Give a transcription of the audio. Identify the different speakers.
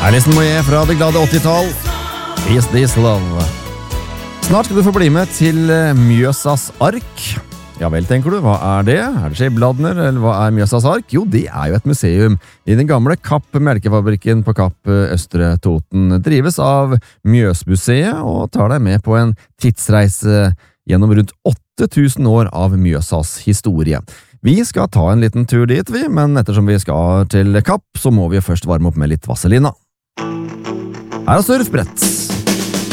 Speaker 1: Alison Moyet fra det glade 80-tall. Is this love? Snart skal du få bli med til Mjøsas ark. Ja vel, tenker du, hva er det? Er det skibladner, eller hva er Mjøsas ark? Jo, det er jo et museum i den gamle Kapp melkefabrikken på Kapp Østre Toten. Drives av Mjøsmuseet og tar deg med på en tidsreise gjennom rundt 8000 år av Mjøsas historie. Vi skal ta en liten tur dit, men ettersom vi skal til Kapp, så må vi først varme opp med litt vaselina. Her er surfbrett.